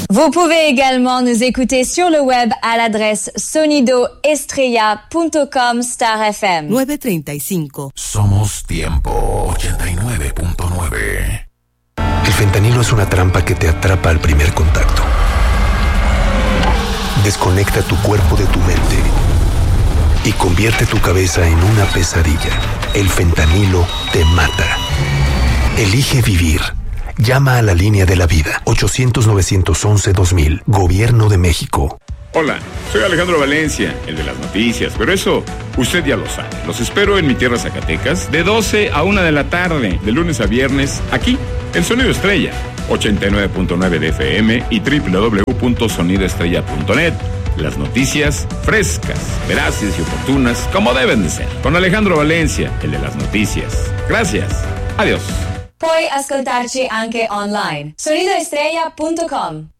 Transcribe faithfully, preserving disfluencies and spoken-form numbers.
Vous pouvez également nous écouter sur le web à l'adresse sonido estrella punto com star F M. nueve treinta y cinco. Somos Tiempo ochenta y nueve punto nueve. El fentanilo es una trampa que te atrapa al primer contacto. Desconecta tu cuerpo de tu mente y convierte tu cabeza en una pesadilla. El fentanilo te mata. Elige vivir. Llama a la línea de la vida. ochocientos, novecientos once, dos mil. Gobierno de México. Hola, soy Alejandro Valencia, el de las noticias, pero eso usted ya lo sabe. Los espero en mi tierra Zacatecas de doce a una de la tarde, de lunes a viernes, aquí, en Sonido Estrella, ochenta y nueve punto nueve de F M y doble u doble u doble u punto sonido estrella punto net. Las noticias frescas, veraces y oportunas, como deben de ser. Con Alejandro Valencia, el de las noticias. Gracias. Adiós. Puoi ascoltarci anche online. sonido estrella punto com.